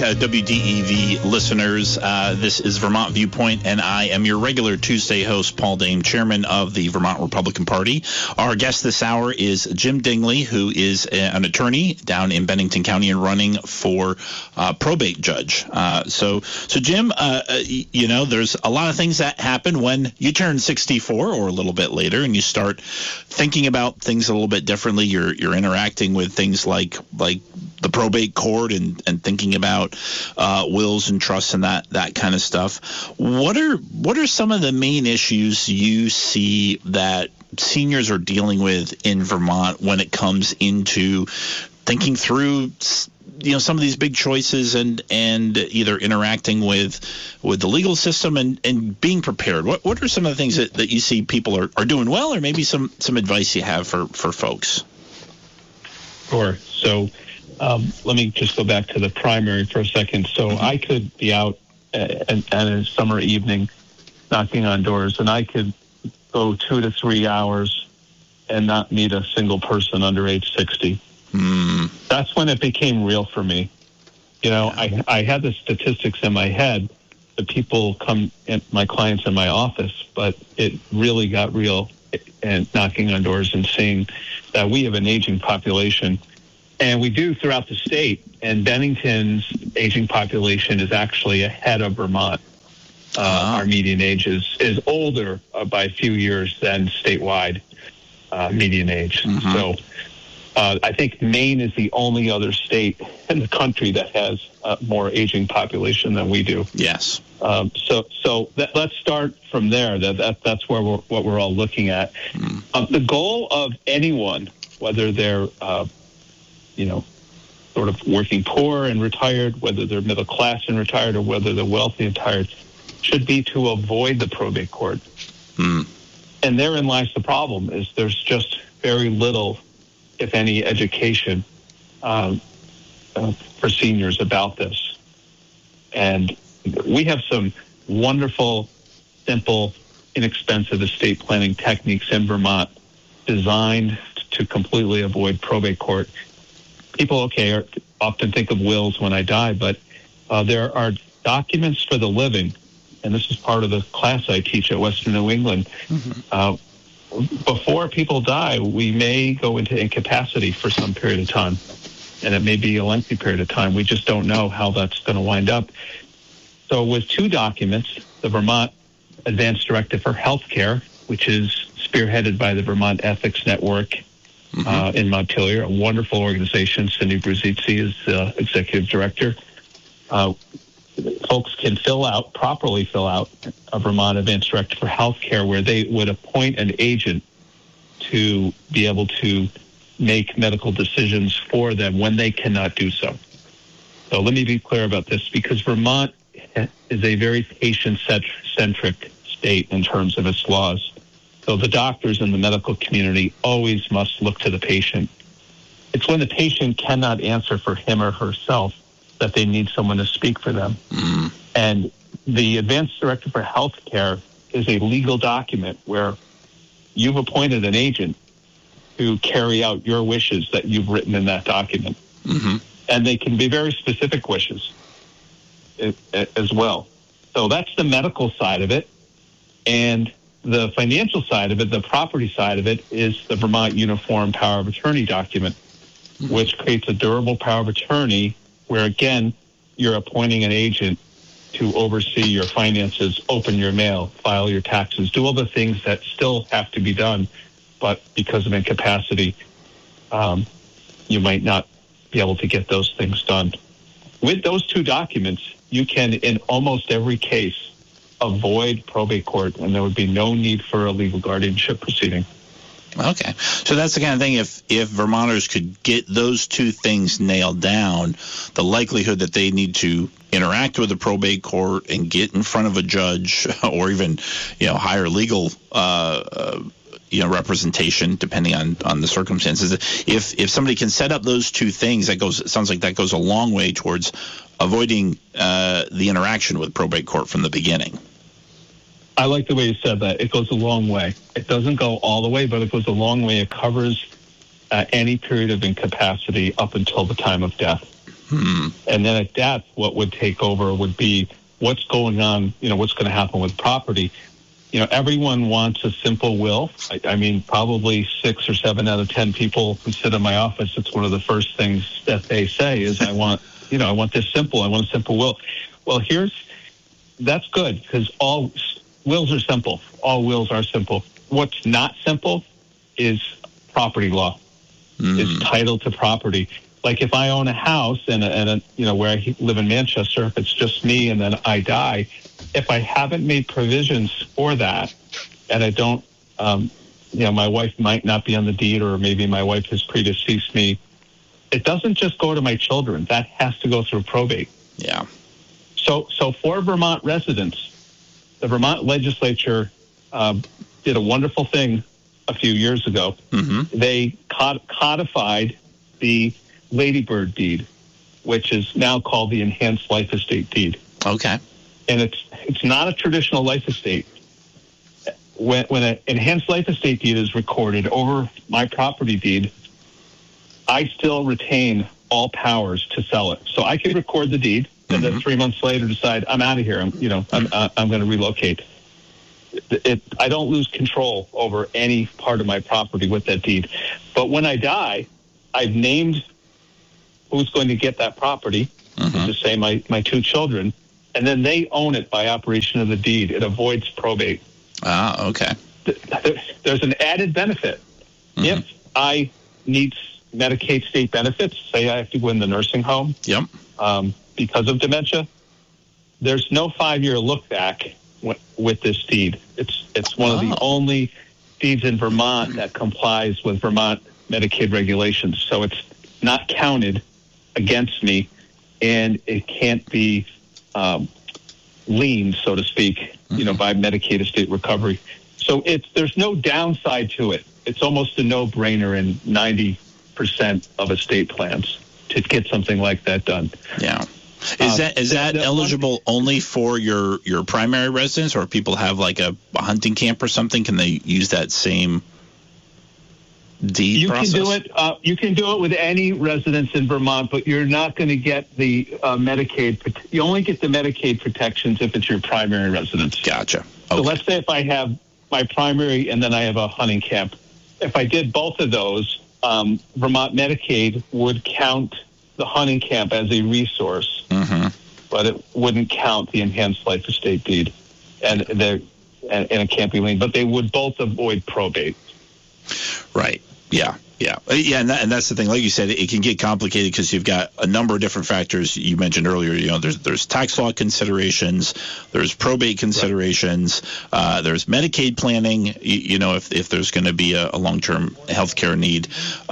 WDEV listeners. This is Vermont Viewpoint, and I am your regular Tuesday host, Paul Dame, chairman of the Vermont Republican Party. Our guest this hour is Jim Dingley, who is an attorney down in Bennington County and running for probate judge. So Jim, there's a lot of things that happen when you turn 64 or a little bit later, and you start thinking about things a little bit differently. You're interacting with things like the probate court and thinking about wills and trusts and that kind of stuff. What are some of the main issues you see that seniors are dealing with in Vermont when it comes into thinking through some of these big choices and either interacting with the legal system and being prepared? What are some of the things that you see people are doing well, or maybe some advice you have for folks? Sure. So let me just go back to the primary for a second. So I could be out on a summer evening knocking on doors, and I could go 2 to 3 hours and not meet a single person under age 60. That's when it became real for me. I had the statistics in my head. The people come, my clients in my office, but it really got real and knocking on doors and seeing that we have an aging population. And we do throughout the state, and Bennington's aging population is actually ahead of Vermont. Our median age is older by a few years than statewide median age. Mm-hmm. So I think Maine is the only other state in the country that has a more aging population than we do. Yes. So let's start from there. That's where what we're all looking at. The goal of anyone, whether they're sort of working poor and retired, whether they're middle class and retired, or whether they're wealthy and retired, should be to avoid the probate court. And therein lies the problem: is there's just very little, if any, education for seniors about this. And we have some wonderful, simple, inexpensive estate planning techniques in Vermont designed to completely avoid probate court. People, often think of wills when I die, but there are documents for the living, and this is part of the class I teach at Western New England. Mm-hmm. Before people die, we may go into incapacity for some period of time, and it may be a lengthy period of time. We just don't know how that's going to wind up. So with 2 documents, the Vermont Advanced Directive for Healthcare, which is spearheaded by the Vermont Ethics Network, in Montpelier, a wonderful organization. Cindy Bruzizzi is the executive director. Folks can properly fill out a Vermont Advanced Directive for Healthcare, where they would appoint an agent to be able to make medical decisions for them when they cannot do so. So let me be clear about this, because Vermont is a very patient-centric state in terms of its laws. So the doctors in the medical community always must look to the patient. It's when the patient cannot answer for him or herself that they need someone to speak for them. Mm. And the Advanced Directive for Healthcare is a legal document where you've appointed an agent to carry out your wishes that you've written in that document. Mm-hmm. And they can be very specific wishes as well. So that's the medical side of it. And the financial side of it, the property side of it, is the Vermont Uniform Power of Attorney document, which creates a durable power of attorney where, again, you're appointing an agent to oversee your finances, open your mail, file your taxes, do all the things that still have to be done, but because of incapacity, you might not be able to get those things done. With those 2 documents, you can, in almost every case, avoid probate court, and there would be no need for a legal guardianship proceeding. Okay. So that's the kind of thing, if Vermonters could get those 2 things nailed down, the likelihood that they need to interact with the probate court and get in front of a judge or even, hire legal representation, depending on the circumstances. If somebody can set up those 2 things, it sounds like that goes a long way towards avoiding the interaction with probate court from the beginning. I like the way you said that. It goes a long way. It doesn't go all the way, but it goes a long way. It covers any period of incapacity up until the time of death. And then at that, what would take over would be what's going on, what's going to happen with property. Everyone wants a simple will. I mean, probably 6 or 7 out of 10 people who sit in my office, it's one of the first things that they say is, I want this simple. I want a simple will. Well, that's good because all wills are simple. All wills are simple. What's not simple is property law, is title to property. Like if I own a house and where I live in Manchester, if it's just me and then I die, if I haven't made provisions for that and I don't, my wife might not be on the deed or maybe my wife has predeceased me, it doesn't just go to my children. That has to go through probate. Yeah. So for Vermont residents, the Vermont legislature did a wonderful thing a few years ago. They codified the Ladybird deed, which is now called the Enhanced Life Estate deed. Okay. And it's not a traditional life estate. When an Enhanced Life Estate deed is recorded over my property deed, I still retain all powers to sell it. So I could record the deed and then 3 months later decide I'm out of here. I'm going to relocate. I don't lose control over any part of my property with that deed. But when I die, I've named who's going to get that property, to say my 2 children, and then they own it by operation of the deed. It avoids probate. Ah, okay. There's an added benefit. If I need Medicaid state benefits, say I have to go in the nursing home because of dementia, there's no 5-year look back with this deed. It's one of the only deeds in Vermont that complies with Vermont Medicaid regulations. So it's not counted against me, and it can't be leaned, so to speak, by Medicaid estate recovery. So there's no downside to it. It's almost a no-brainer in 90% of estate plans to get something like that done. Yeah. Is that eligible only for your primary residence, or if people have like a hunting camp or something, can they use that same deed process? You can do it with any residence in Vermont, but you're not going to get the Medicaid. You only get the Medicaid protections if it's your primary residence. Gotcha. Okay. So let's say if I have my primary and then I have a hunting camp. If I did both of those, Vermont Medicaid would count the hunting camp as a resource, but it wouldn't count the Enhanced Life Estate deed, and it can't be liened. But they would both avoid probate. Right. Yeah. And that's the thing. Like you said, it can get complicated because you've got a number of different factors. You mentioned earlier, there's tax law considerations, there's probate considerations, there's Medicaid planning. If there's going to be a long-term health care need,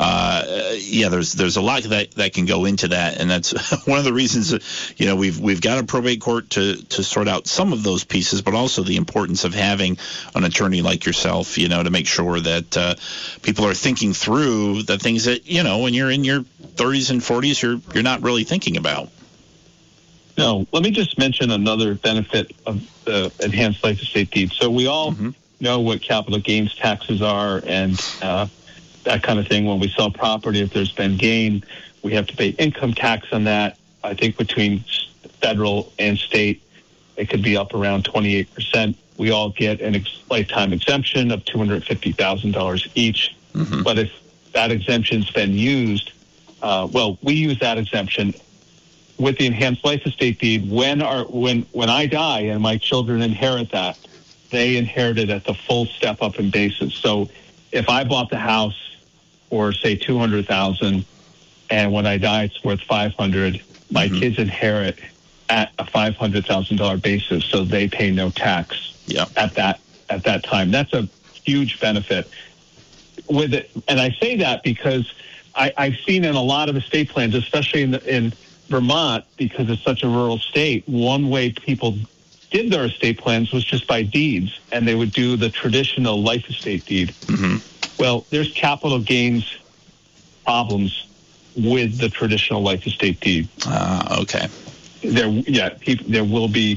there's a lot that can go into that, and that's one of the reasons that, we've got a probate court to sort out some of those pieces, but also the importance of having an attorney like yourself, to make sure that people are thinking through the things that, when you're in your 30s and 40s, you're not really thinking about. No, let me just mention another benefit of the Enhanced Life Estate deed. So we all know what capital gains taxes are and that kind of thing. When we sell property, if there's been gain, we have to pay income tax on that. I think between federal and state, it could be up around 28%. We all get a lifetime exemption of $250,000 each. But if that exemption's been used, we use that exemption with the Enhanced Life Estate deed. When I die and my children inherit that, they inherit it at the full step up in basis. So if I bought the house for say $200,000, and when I die it's worth $500,000, my kids inherit at a $500,000 basis, so they pay no tax at that time. That's a huge benefit with it. And I say that because I've seen in a lot of estate plans, especially in Vermont, because it's such a rural state, one way people did their estate plans was just by deeds, and they would do the traditional life estate deed. Well, there's capital gains problems with the traditional life estate deed. Okay. There will be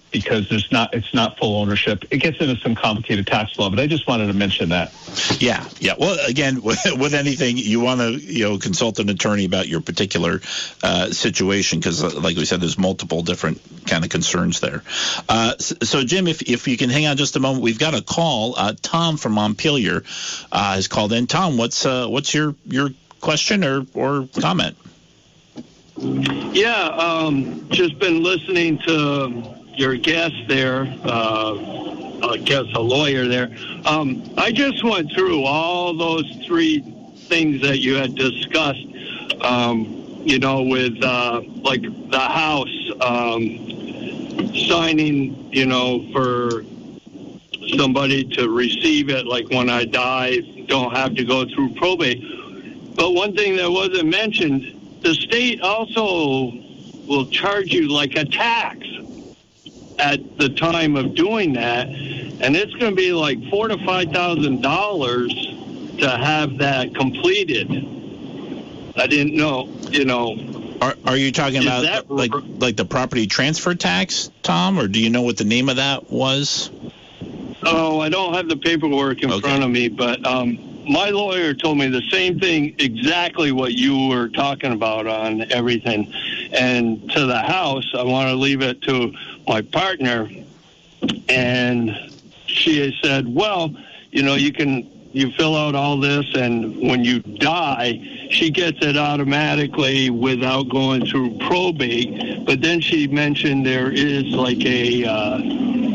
because it's not full ownership. It gets into some complicated tax law, but I just wanted to mention that. Yeah. Well, again, with anything, you want to consult an attorney about your particular situation because, like we said, there's multiple different kind of concerns there. So, Jim, if you can hang on just a moment, we've got a call. Tom from Montpelier has called in. Tom, what's your question or comment? Yeah, just been listening to your guest there, I guess a lawyer there. I just went through all those three things that you had discussed, with like the house, signing, for somebody to receive it, like when I die, don't have to go through probate. But one thing that wasn't mentioned, the state also will charge you like a tax at the time of doing that, and it's going to be like $4,000 to $5,000 to have that completed. I didn't know, Are you talking about like the property transfer tax, Tom, or do you know what the name of that was? Oh, I don't have the paperwork in front of me, but my lawyer told me the same thing, exactly what you were talking about on everything. And to the house, I want to leave it to my partner. And she said, well, you fill out all this, and when you die, she gets it automatically without going through probate. But then she mentioned there is like a